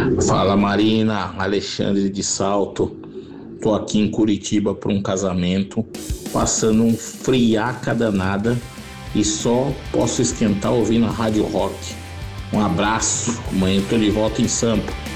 Fala Marina, Alexandre de Salto. Tô aqui em Curitiba para um casamento, passando um friaca danada e só posso esquentar ouvindo a Rádio Rock. Um abraço, amanhã tô de volta em Sampa.